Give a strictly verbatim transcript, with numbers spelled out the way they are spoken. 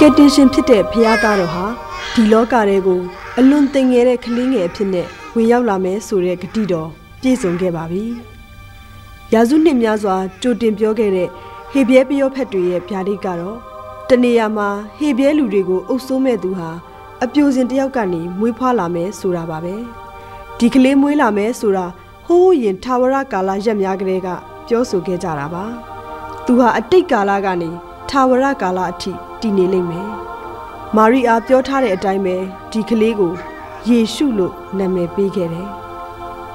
ယ်တင်ရှင်ဖြစ်တဲ့ဖျားသားတော်ဟာဒီလောကတွေကိုအလွန်သိငယ်တဲ့ကလေးငယ်အဖြစ်နဲ့ဝင်ရောက်လာမယ်ဆိုတဲ့ဂတိတော်ပြည့်စုံခဲ့ပါပြီ။ရာစုနှစ်များစွာကြိုတင်ပြောခဲ့တဲ့ဟေဘရဲပယောဖက်တွေရဲ့ဗျာဒိတ်ကတော့တနေရာမှာဟေဘရဲလူတွေကိုအုပ်စိုးမဲ့သူဟာအပြိုစင်တယောက်ကနေမွေးဖွားလာမယ်ဆိုတာပါပဲ။ဒီကလေးမွေးလာမယ်ဆိုတာဟိုးရင်ထာဝရကာလရက်များကလေးကပြောဆိုခဲ့ကြတာပါ။သူဟာအတိတ်ကာလကနေထာဝရကာလအထိတည်နေလိမ့်မယ်။မာရိအားပြောထားတဲ့အတိုင်းပဲဒီကလေးကိုယေရှုလို့နာမည်ပေးခဲ့တယ်။